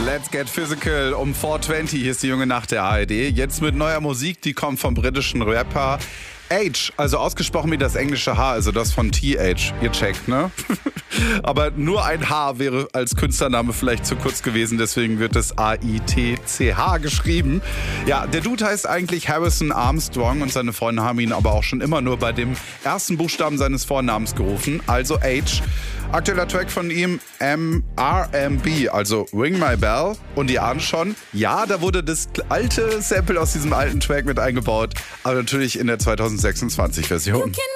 Let's Get Physical um 4:20. Hier ist die junge Nacht der ARD. Jetzt mit neuer Musik, die kommt vom britischen Rapper H, also ausgesprochen wie das englische H, also das von TH. Ihr checkt, ne? Aber nur ein H wäre als Künstlername vielleicht zu kurz gewesen, deswegen wird es AITCH geschrieben. Ja, der Dude heißt eigentlich Harrison Armstrong und seine Freunde haben ihn aber auch schon immer nur bei dem ersten Buchstaben seines Vornamens gerufen, also H. Aktueller Track von ihm, RMB, also Ring My Bell. Und ihr ahnt schon, ja, da wurde das alte Sample aus diesem alten Track mit eingebaut, aber natürlich in der 2026-Version.